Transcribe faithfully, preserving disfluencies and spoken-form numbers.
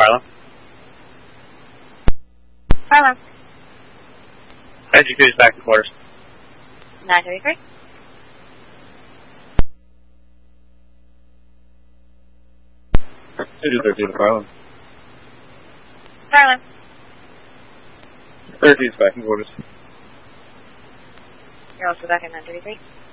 Harlem. Harlem. N G P is back in quarters. nine thirty-three. two thirteen Harlem. Harlem. thirteen is back in quarters. You're also back at nine thirty-three.